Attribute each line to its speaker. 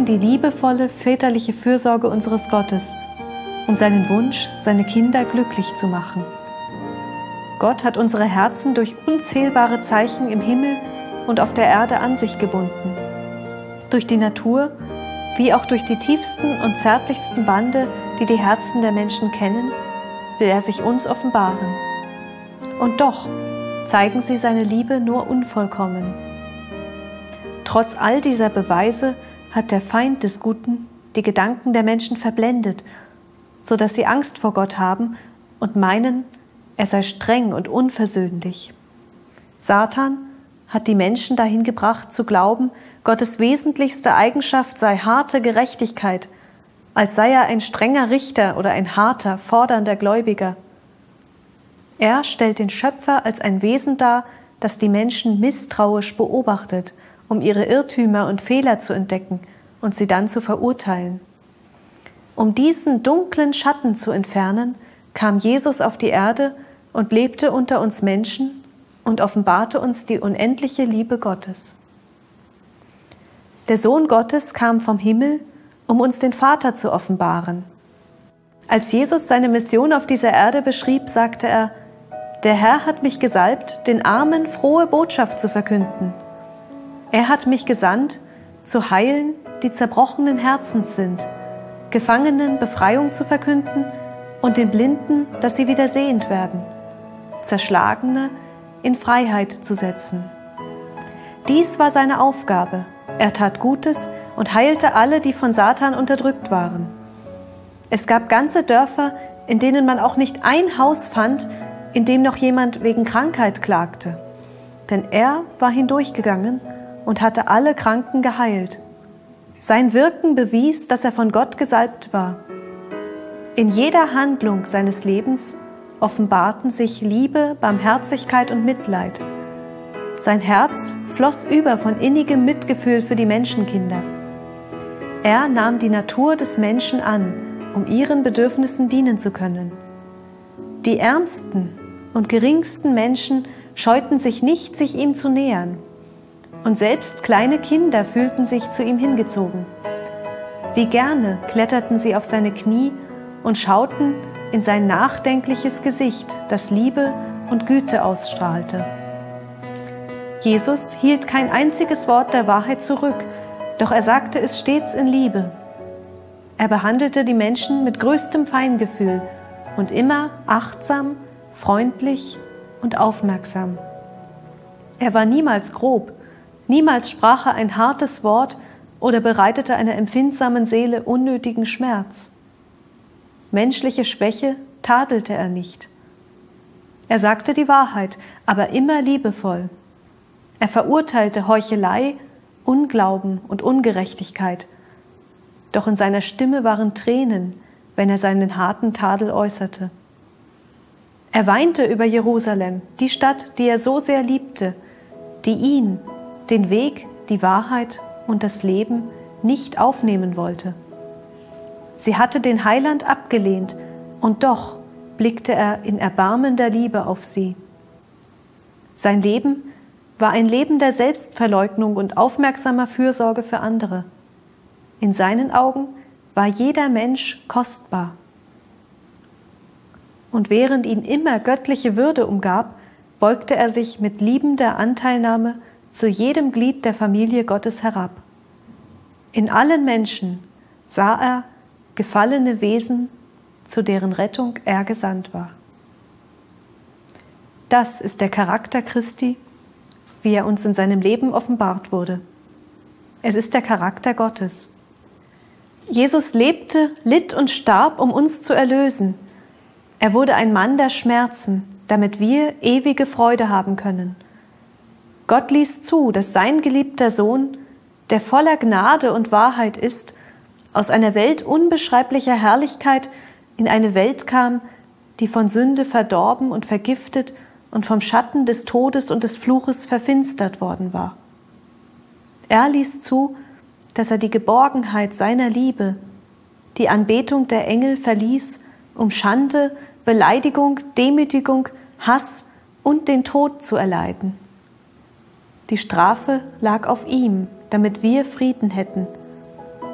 Speaker 1: die liebevolle, väterliche Fürsorge unseres Gottes und seinen Wunsch, seine Kinder glücklich zu machen. Gott hat unsere Herzen durch unzählbare Zeichen im Himmel und auf der Erde an sich gebunden. Durch die Natur, wie auch durch die tiefsten und zärtlichsten Bande, die die Herzen der Menschen kennen, will er sich uns offenbaren. Und doch zeigen sie seine Liebe nur unvollkommen. Trotz all dieser Beweise hat der Feind des Guten die Gedanken der Menschen verblendet, so dass sie Angst vor Gott haben und meinen, er sei streng und unversöhnlich. Satan hat die Menschen dahin gebracht, zu glauben, Gottes wesentlichste Eigenschaft sei harte Gerechtigkeit, als sei er ein strenger Richter oder ein harter, fordernder Gläubiger. Er stellt den Schöpfer als ein Wesen dar, das die Menschen misstrauisch beobachtet, um ihre Irrtümer und Fehler zu entdecken und sie dann zu verurteilen. Um diesen dunklen Schatten zu entfernen, kam Jesus auf die Erde und lebte unter uns Menschen und offenbarte uns die unendliche Liebe Gottes. Der Sohn Gottes kam vom Himmel, um uns den Vater zu offenbaren. Als Jesus seine Mission auf dieser Erde beschrieb, sagte er: Der Herr hat mich gesalbt, den Armen frohe Botschaft zu verkünden. Er hat mich gesandt, zu heilen, die zerbrochenen Herzens sind, Gefangenen Befreiung zu verkünden und den Blinden, dass sie wieder sehend werden, Zerschlagene in Freiheit zu setzen. Dies war seine Aufgabe. Er tat Gutes und heilte alle, die von Satan unterdrückt waren. Es gab ganze Dörfer, in denen man auch nicht ein Haus fand, in dem noch jemand wegen Krankheit klagte. Denn er war hindurchgegangen und hatte alle Kranken geheilt. Sein Wirken bewies, dass er von Gott gesalbt war. In jeder Handlung seines Lebens offenbarten sich Liebe, Barmherzigkeit und Mitleid. Sein Herz floss über von innigem Mitgefühl für die Menschenkinder. Er nahm die Natur des Menschen an, um ihren Bedürfnissen dienen zu können. Die ärmsten und geringsten Menschen scheuten sich nicht, sich ihm zu nähern. Und selbst kleine Kinder fühlten sich zu ihm hingezogen. Wie gerne kletterten sie auf seine Knie und schauten in sein nachdenkliches Gesicht, das Liebe und Güte ausstrahlte. Jesus hielt kein einziges Wort der Wahrheit zurück, doch er sagte es stets in Liebe. Er behandelte die Menschen mit größtem Feingefühl und immer achtsam, freundlich und aufmerksam. Er war niemals grob, niemals sprach er ein hartes Wort oder bereitete einer empfindsamen Seele unnötigen Schmerz. Menschliche Schwäche tadelte er nicht. Er sagte die Wahrheit, aber immer liebevoll. Er verurteilte Heuchelei, Unglauben und Ungerechtigkeit. Doch in seiner Stimme waren Tränen, wenn er seinen harten Tadel äußerte. Er weinte über Jerusalem, die Stadt, die er so sehr liebte, die ihn, den Weg, die Wahrheit und das Leben nicht aufnehmen wollte. Sie hatte den Heiland abgelehnt, und doch blickte er in erbarmender Liebe auf sie. Sein Leben war ein Leben der Selbstverleugnung und aufmerksamer Fürsorge für andere. In seinen Augen war jeder Mensch kostbar. Und während ihn immer göttliche Würde umgab, beugte er sich mit liebender Anteilnahme zu jedem Glied der Familie Gottes herab. In allen Menschen sah er gefallene Wesen, zu deren Rettung er gesandt war. Das ist der Charakter Christi, wie er uns in seinem Leben offenbart wurde. Es ist der Charakter Gottes. Jesus lebte, litt und starb, um uns zu erlösen. Er wurde ein Mann der Schmerzen, damit wir ewige Freude haben können. Gott ließ zu, dass sein geliebter Sohn, der voller Gnade und Wahrheit ist, aus einer Welt unbeschreiblicher Herrlichkeit in eine Welt kam, die von Sünde verdorben und vergiftet und vom Schatten des Todes und des Fluches verfinstert worden war. Er ließ zu, dass er die Geborgenheit seiner Liebe, die Anbetung der Engel verließ, um Schande, Beleidigung, Demütigung, Hass und den Tod zu erleiden. Die Strafe lag auf ihm, damit wir Frieden hätten,